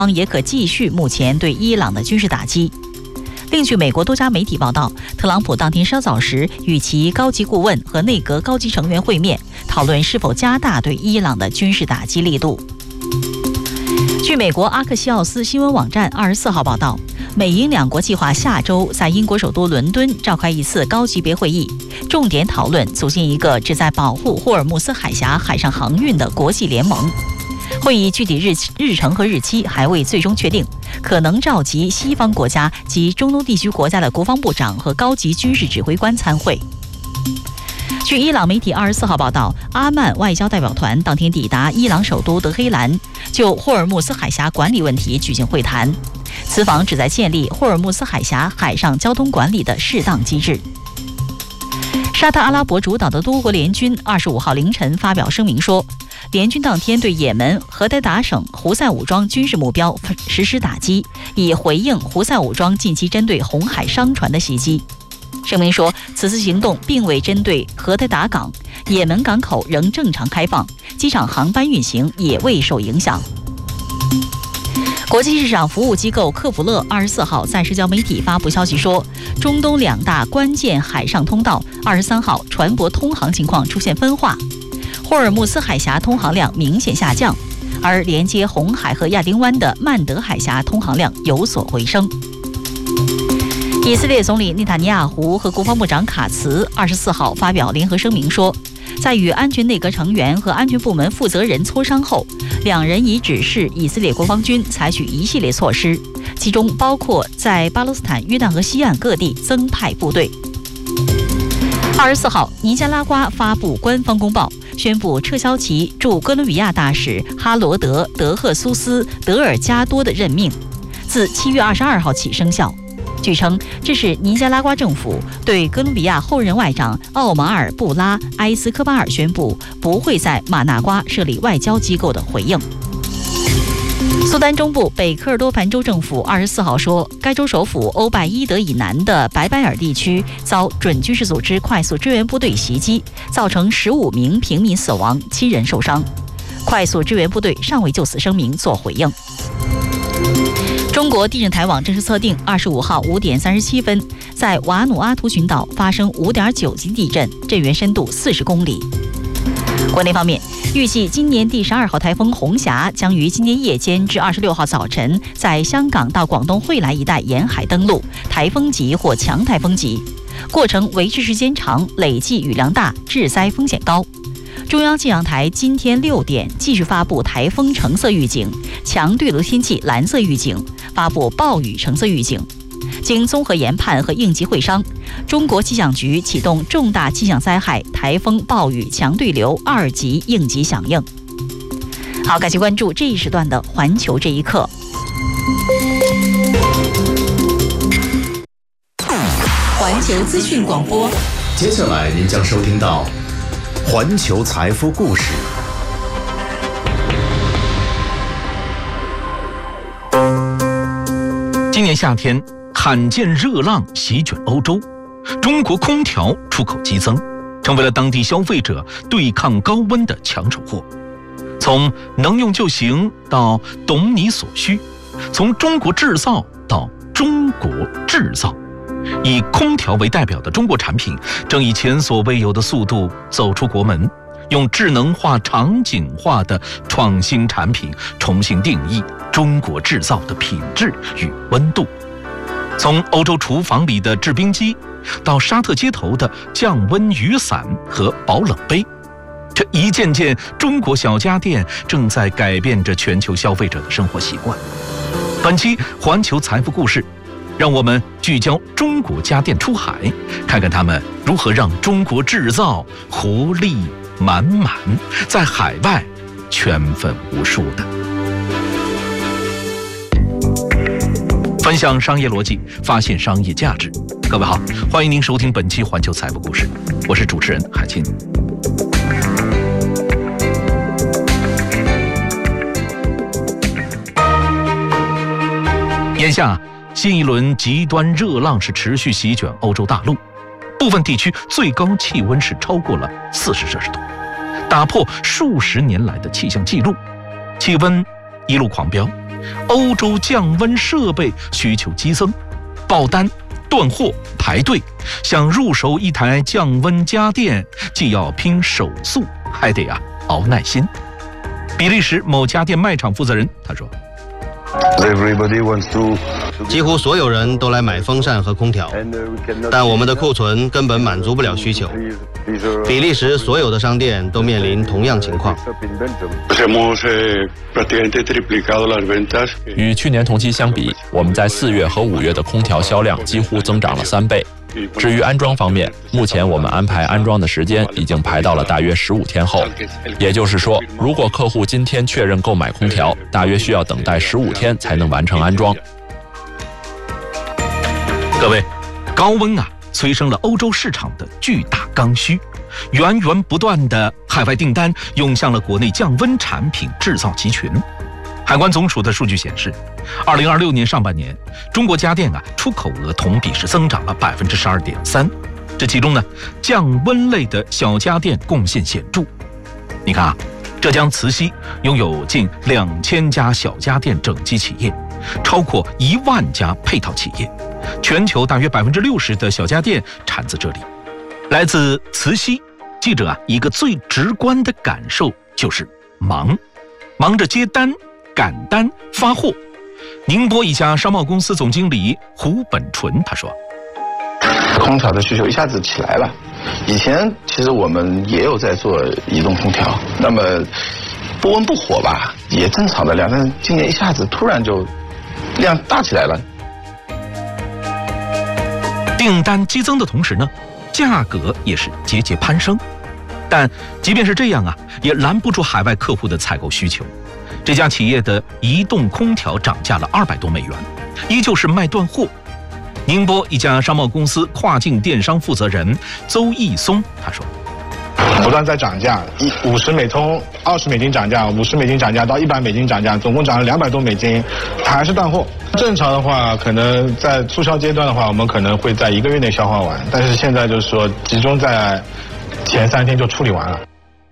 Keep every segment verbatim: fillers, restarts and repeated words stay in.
也可继续目前对伊朗的军事打击。另据美国多家媒体报道，特朗普当天稍早时与其高级顾问和内阁高级成员会面，讨论是否加大对伊朗的军事打击力度。据美国阿克西奥斯新闻网站二十四号报道，美英两国计划下周在英国首都伦敦召开一次高级别会议，重点讨论组建一个旨在保护霍尔木斯海峡海上航运的国际联盟。会议具体日日程和日期还未最终确定，可能召集西方国家及中东地区国家的国防部长和高级军事指挥官参会。据伊朗媒体二十四号报道，阿曼外交代表团当天抵达伊朗首都德黑兰，就霍尔木斯海峡管理问题举行会谈。此访旨在建立霍尔木斯海峡海上交通管理的适当机制。沙特阿拉伯主导的多国联军二十五号凌晨发表声明说，联军当天对也门荷代达省胡塞武装军事目标实施打击，以回应胡塞武装近期针对红海商船的袭击。声明说，此次行动并未针对荷代达港，也门港口仍正常开放，机场航班运行也未受影响。国际市场服务机构科普勒二十四号在社交媒体发布消息说，中东两大关键海上通道二十三号船舶通航情况出现分化，霍尔木斯海峡通航量明显下降，而连接红海和亚丁湾的曼德海峡通航量有所回升。以色列总理内塔尼亚胡和国防部长卡茨二十四号发表联合声明说，在与安全内阁成员和安全部门负责人磋商后，两人已指示以色列国防军采取一系列措施，其中包括在巴勒斯坦约旦河西岸各地增派部队。二十四号，尼加拉瓜发布官方公报，宣布撤销其驻哥伦比亚大使哈罗德·德赫苏斯·德尔加多的任命，自七月二十二号起生效。据称，这是尼加拉瓜政府对哥伦比亚后任外长奥马尔·布拉埃斯科巴尔宣布不会在马纳瓜设立外交机构的回应。苏丹中部北科尔多凡州政府二十四号说，该州首府欧拜伊德以南的白拜尔地区遭准军事组织快速支援部队袭击，造成十五名平民死亡，七人受伤。快速支援部队尚未就此声明做回应。中国地震台网正式测定，二十五号五点三十七分，在瓦努阿图群岛发生五点九级地震，震源深度四十公里。国内方面，预计今年第十二号台风红霞将于今年夜间至二十六号早晨在香港到广东惠来一带沿海登陆，台风级或强台风级，过程维持时间长，累计雨量大，致灾风险高。中央气象台今天六点继续发布台风橙色预警，强对流天气蓝色预警，发布暴雨橙色预警。经综合研判和应急会商，中国气象局启动重大气象灾害台风、暴雨、强对流二级应急响应。好，感谢关注这一时段的环球这一刻。 环球资讯广播， 接下来您将收听到环球财富故事。 今年夏天，罕见热浪席卷欧洲，中国空调出口激增，成为了当地消费者对抗高温的抢手货。从能用就行到懂你所需，从中国制造到中国制造，以空调为代表的中国产品正以前所未有的速度走出国门，用智能化、场景化的创新产品重新定义中国制造的品质与温度。从欧洲厨房里的制冰机，到沙特街头的降温雨伞和保冷杯，这一件件中国小家电正在改变着全球消费者的生活习惯。本期环球财富故事，让我们聚焦中国家电出海，看看他们如何让中国制造活力满满，在海外圈粉无数的。分享商业逻辑，发现商业价值。各位好，欢迎您收听本期环球财富故事，我是主持人海清。眼下新一轮极端热浪是持续席卷欧洲大陆，部分地区最高气温是超过了四十摄氏度，打破数十年来的气象记录，气温一路狂飙， 欧洲降温设备需求激增，爆单、断货、排队，想入手一台降温家电，既要拼手速，还得啊熬耐心。比利时某家电卖场负责人他说， 几乎所有人都来买风扇和空调，但我们的库存根本满足不了需求。比利时所有的商店都面临同样情况。 与去年同期相比，我们在四月和五月的空调销量几乎增长了三倍。至于安装方面，目前我们安排安装的时间已经排到了大约十五天后，也就是说，如果客户今天确认购买空调，大约需要等待十五天才能完成安装。 各位，高温啊，催生了欧洲市场的巨大刚需，源源不断的海外订单涌向了国内降温产品制造集群。海关总署的数据显示，二零二六年上半年，中国家电啊出口额同比是增长了百分之十二点三。这其中呢，降温类的小家电贡献显著。你看啊，浙江慈溪拥有近两千家小家电整机企业，超过一万家配套企业，全球大约百分之六十的小家电产自这里。来自慈溪，记者啊一个最直观的感受就是忙，忙着接单、赶单、发货。宁波一家商贸公司总经理胡本纯他说， 空调的需求一下子起来了，以前其实我们也有在做移动空调，那么不温不火吧，也正常的量，但是今年一下子突然就量大起来了。 订单激增的同时呢，价格也是节节攀升，但即便是这样啊，也拦不住海外客户的采购需求。这家企业的移动空调涨价了二百多美元，依旧是卖断货。宁波一家商贸公司跨境电商负责人邹义松他说， 不断在涨价，一五十美通二十美金涨价，五十美金涨价到一百美金涨价，总共涨了两百多美金，它还是断货。正常的话，可能在促销阶段的话，我们可能会在一个月内消化完，但是现在就是说集中在前三天就处理完了。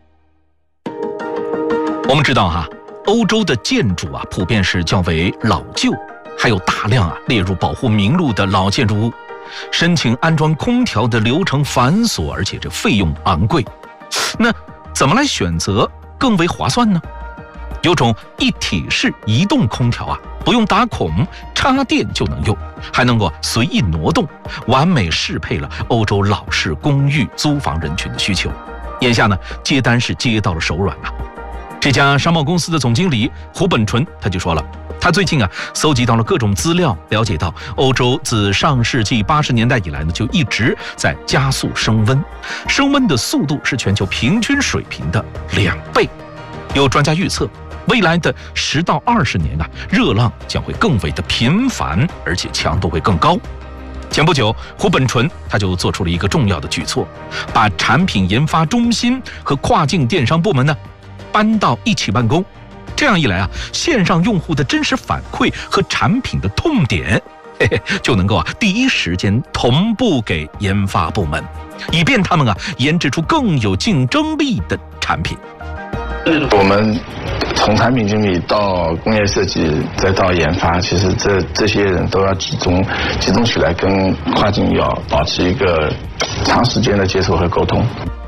我们知道哈，欧洲的建筑啊，普遍是较为老旧，还有大量啊列入保护名录的老建筑物，申请安装空调的流程繁琐，而且这费用昂贵。那怎么来选择更为划算呢？有种一体式移动空调啊，不用打孔，插电就能用，还能够随意挪动，完美适配了欧洲老式公寓租房人群的需求。眼下呢，接单是接到了手软啊。这家商贸公司的总经理胡本纯他就说了，他最近啊搜集到了各种资料，了解到欧洲自上世纪八十年代以来呢，就一直在加速升温，升温的速度是全球平均水平的两倍。有专家预测，未来的十到二十年啊，热浪将会更为的频繁，而且强度会更高。前不久，胡本纯他就做出了一个重要的举措，把产品研发中心和跨境电商部门呢搬到一起办公。这样一来啊，线上用户的真实反馈和产品的痛点，嘿嘿，就能够啊第一时间同步给研发部门，以便他们啊研制出更有竞争力的产品。 我们从产品经理到工业设计再到研发，其实这这些人都要集中集中起来，跟跨境要保持一个长时间的接触和沟通。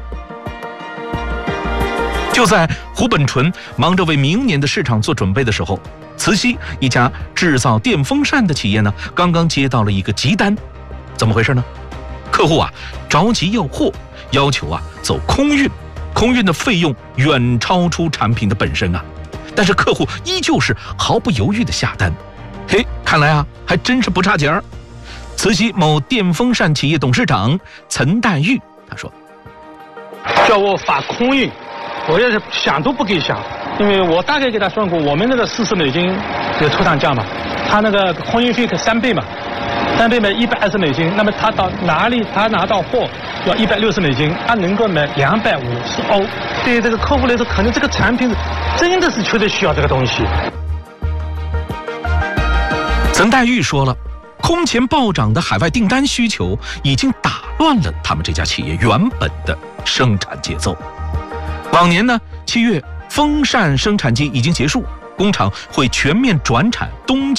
就在胡本纯忙着为明年的市场做准备的时候，慈溪一家制造电风扇的企业呢，刚刚接到了一个急单。怎么回事呢？客户啊着急要货，要求啊走空运，空运的费用远超出产品的本身啊，但是客户依旧是毫不犹豫的下单。嘿，看来啊还真是不差钱儿。慈溪某电风扇企业董事长岑黛玉他说， 叫我发空运，我也是想都不给想，因为我大概给他算过，我们那个四十美金这个出厂价嘛，他那个空运费可三倍嘛，三倍买一百二十美金，那么他到哪里他拿到货要一百六十美金，他能够买两百五十欧。对于这个客户来说，可能这个产品真的是确实需要这个东西。 岑黛玉说了，空前暴涨的海外订单需求已经打乱了他们这家企业原本的生产节奏。往年呢，七月风扇生产季已经结束， 工厂会全面转产冬季